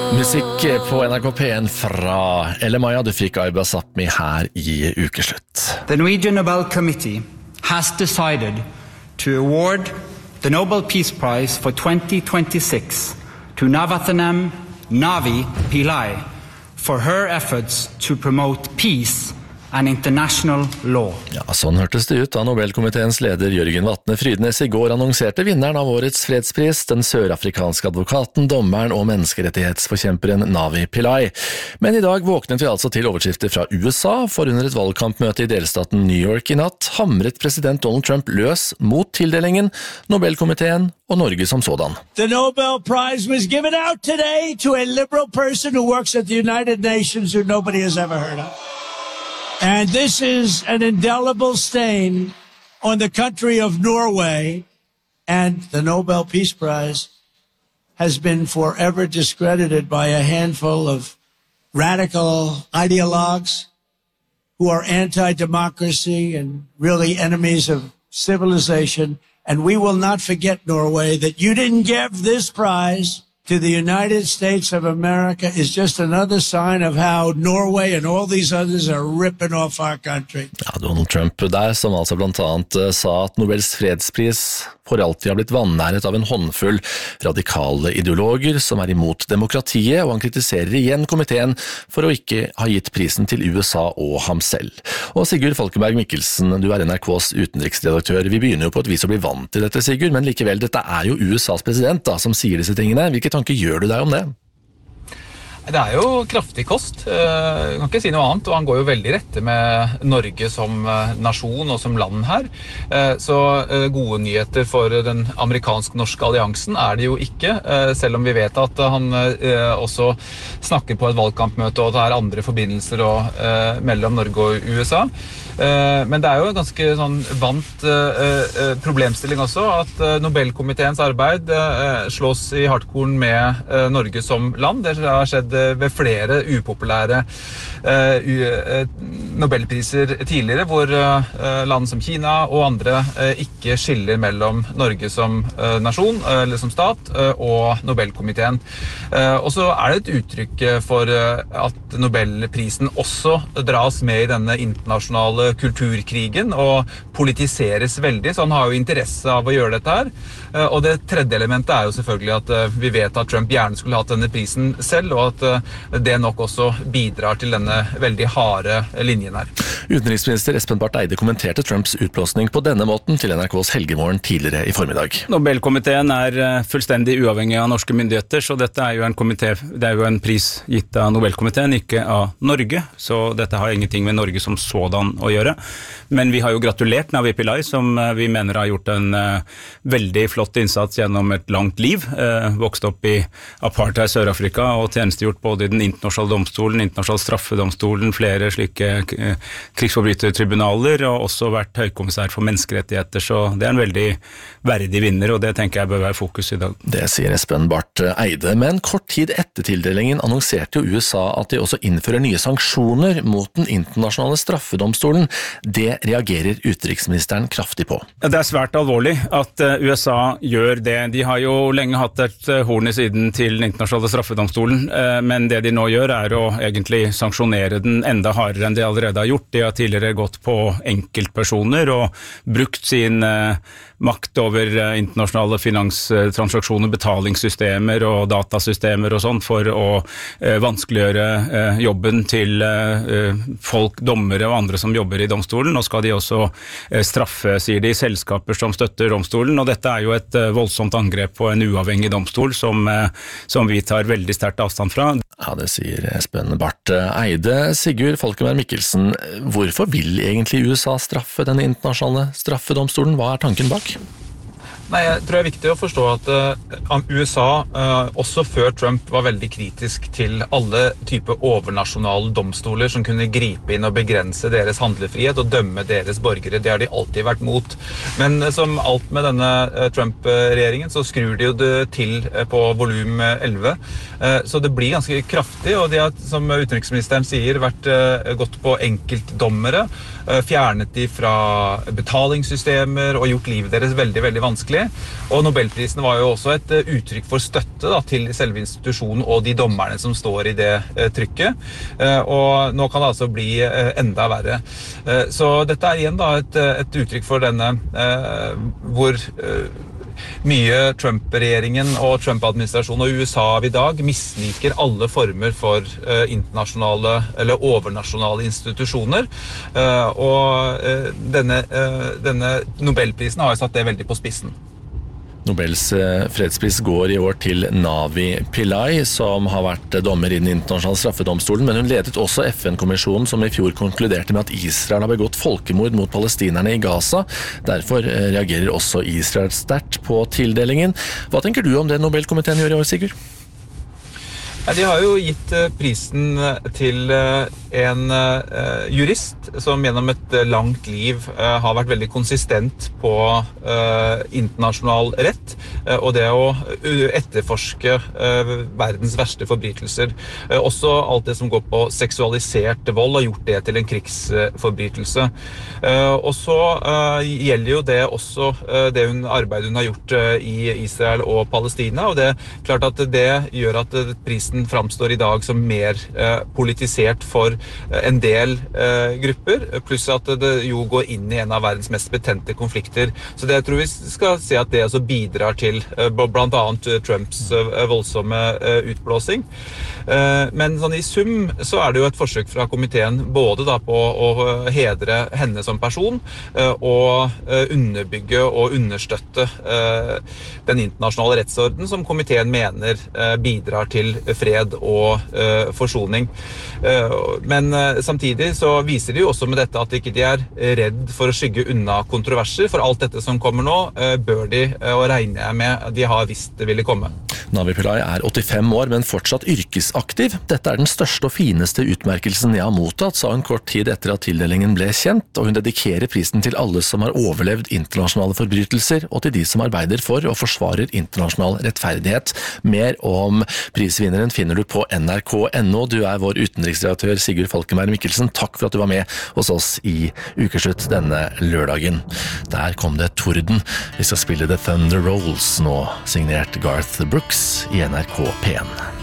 Musikk på NRK P1 fra Elle Maya. Du fikk Aiba Sapmi her I ukeslutt. The Norwegian Nobel Committee has decided to award the Nobel Peace Prize for 2026 to Navathanam Navi Pillai for her efforts to promote peace and international law. Ja, sånn hørtes det ut da Nobelkomiteens leder Jørgen Vatne Frydnes I går annonserte vinneren av årets fredspris, den sørafrikanske advokaten, dommeren og menneskerettighetsforkjemperen Navi Pillai. Men I dag våknet vi altså til overskrifter fra USA, for under et valgkampmøte I delstaten New York I natt hamret president Donald Trump løs mot tildelingen, Nobelkomiteen og Norge som sådan. The Nobel Prize was given out today to a liberal person who works at the United Nations who nobody has ever heard of. And this is an indelible stain on the country of Norway, and the Nobel Peace Prize has been forever discredited by a handful of radical ideologues who are anti-democracy and really enemies of civilization. And we will not forget, Norway, that you didn't give this prize to the United States of America is just another sign of how Norway and all these others are ripping off our country. Ja, Donald Trump der, som altså blant annet sa at Nobels fredspris for alltid har blitt vannæret av en håndfull radikale ideologer som imot demokratiet, og han kritiserer igjen komiteen for å ikke ha gitt prisen til USA og ham selv. Og Sigurd Falkenberg Mikkelsen, du NRKs utenriksredaktør. Vi begynner jo på et vis å bli vant til dette, Sigurd, men likevel, dette jo USAs president da, som sier disse tingene. Hvilke tanker gjør du deg om det? Det jo kraftig kost, jeg kan ikke si noe annet, og han går jo veldig rette med Norge som nasjon og som land her. Så gode nyheter for den amerikansk-norske alliansen det jo ikke, selv om vi vet at han også snakker på et valgkampmøte, og det andre forbindelser mellom Norge og USA. Men det jo en ganske sånn vant problemstilling også, at Nobelkomiteens arbeid slås I hardkorn med Norge som land. Det har skjedd ved flere upopulære Nobelpriser tidligere, hvor land som Kina og andre ikke skiller mellom Norge som nasjon, eller som stat, og Nobelkomiteen. Og så det et uttrykk for at Nobelprisen også dras med I denne internasjonale kulturkrigen og politiseres veldig, så han har jo interesse av å gjøre dette her. Og det tredje elementet jo selvfølgelig at vi vet at Trump gjerne skulle hatt denne prisen selv, og at det nok også bidrar til denne veldig harde linjen her. Utenriksminister Espen Barth Eide kommenterte Trumps utblåsning på denne måten til NRKs Helgemorgen tidligere I formiddag. Nobelkomiteen fullstendig uavhengig av norske myndigheter, så dette jo en komité, det jo en pris gitt av Nobelkomiteen, ikke av Norge, så dette har ingenting med Norge som sådan å gjøre. Men vi har jo gratulert Navi Pillai, som vi mener har gjort en veldig flott innsats gjennom et langt liv, vokst opp I apartheid Sør-Afrika og tjenestegjort både I den internasjonale domstolen, internasjonale straffedomstolen, flere slike krigsforbrytertribunaler, og også vært høykommissær for menneskerettigheter, så det en veldig verdig vinner, og det tenker jeg bør være fokus I dag. Det sier Espen Barth Eide, men kort tid etter tildelingen annonserte jo USA at de også innfører nye sanksjoner mot den internasjonale straffedomstolen. Det reagerer utenriksministeren kraftig på. Det svært alvorlig at USA gjør det. De har jo lenge hatt et horn I siden til den internasjonale straffedomstolen, men det de nå gjør å egentlig sanksjonere den enda hardere enn de allerede har gjort. De har tidligere gått på enkeltpersoner og brukt sin makt over internasjonale finanstransaksjoner, betalingssystemer og datasystemer og sånt for å vanskeliggjøre jobben til folk, dommere og andre som jobber I domstolen. Nå skal de også straffe, sier de, selskaper som støtter domstolen, og dette jo et voldsomt angrep på en uavhengig domstol som vi tar veldig sterkt avstand fra. Ja, det sier Espen Barth Eide. Sigurd Falkenberg Mikkelsen, hvorfor vil egentlig USA straffe denne internasjonale straffedomstolen? Hva tanken bak? Nei, jeg tror det viktig å forstå at USA, også før Trump, var veldig kritisk til alle typer overnasjonale domstoler som kunne gripe inn og begrense deres handlefrihet og dømme deres borgere. Det har de alltid vært mot. Men som alt med denne Trump-regjeringen, så skrur de jo det til på volum 11. Så det blir ganske kraftig, og de har, som utenriksministeren sier, vært gått på enkeltdommere, fjernet de fra betalingssystemer og gjort livet deres veldig, veldig vanskelig. egentlig. Og Nobelprisen var jo også et uttrykk for støtte da, til selve institusjonen og de dommerne som står i det trykket. Og nå kan det altså bli enda verre. Så dette igjen da et uttrykk for denne hvor mye Trump-regjeringen og Trump-administrasjonen og USA av i dag misliker alle former for internasjonale eller overnasjonale institusjoner. Og denne Nobelprisen har jo satt det veldig på spissen. Nobels fredspris går i år til Navi Pillay, som har vært dommer i den internasjonale straffedomstolen, men hun ledet også FN-kommisjonen som i fjor konkluderte med at Israel har begått folkemord mot palestinerne i Gaza. Derfor reagerer også Israel sterkt på tildelingen. Hva tenker du om det Nobelkomiteen gjør i år, Sigurd? De har jo gitt prisen til en jurist som gjennom et langt liv har vært veldig konsistent på internasjonal rett og det å etterforske verdens verste forbrytelser. Også alt det som går på seksualisert vold har gjort det til en krigsforbrytelse. Og så gjelder jo det også det arbeidet hun har gjort i Israel og Palestina, og det er klart at det gjør at prisen framstår i dag som mer politisert for en del grupper, pluss at det jo går inn i en av verdens mest betente konflikter. Så det jeg tror vi skal se at det også bidrar til blant annet Trumps voldsomme utblåsing. Men sånn i sum så er det jo et forsøk fra komiteen både da på å hedre henne som person og underbygge og understøtte den internasjonale rettsorden som komiteen mener bidrar til fred og forsoning. Men samtidig så viser de jo også med dette at ikke de er redd for å skygge unna kontroverser, for alt dette som kommer nå bør de, og regner jeg med, de har visst det ville komme. Navi Pillay er 85 år, men fortsatt yrkesaktiv. Dette er den største og fineste utmerkelsen jeg har mottatt, sa hun kort tid etter at tildelingen ble kjent, og hun dedikerer prisen til alle som har overlevd internasjonale forbrytelser, og til de som arbeider for og forsvarer internasjonal rettferdighet. Mer om prisvinneren finner du på nrk.no. Du er vår utenriksredaktør Sigurd Falkenberg Mikkelsen. Takk for at du var med hos oss i Ukeslutt denne lørdagen. Der kom det torden. Vi skal spille The Thunder Rolls nå, signert Garth Brooks i NRK P1.